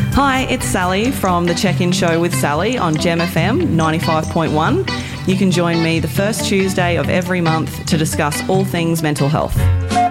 Hi, it's Sally from The Check-In Show with Sally on Gem FM 95.1. You can join me the first Tuesday of every month to discuss all things mental health.